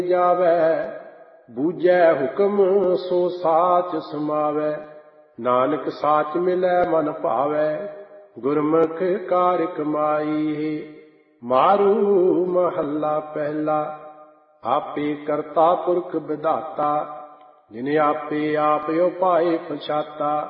ਜਾਵੈ। ਬੂਝੈ ਹੁਕਮ ਸੋ ਸਾਚ ਸਮਾਵੈ। ਨਾਨਕ ਸਾਚ ਮਿਲੈ ਮਨ ਭਾਵੈ। ਗੁਰਮੁਖ ਕਾਰ ਕਮਾਈ। ਮਾਰੂ ਮਹੱਲਾ ਪਹਿਲਾ। ਆਪੇ ਕਰਤਾ ਪੁਰਖ ਵਿਧਾਤਾ। ਜਿਨ ਆਪੇ ਆਪ ਉਪਾਏ ਪਛਾਤਾ।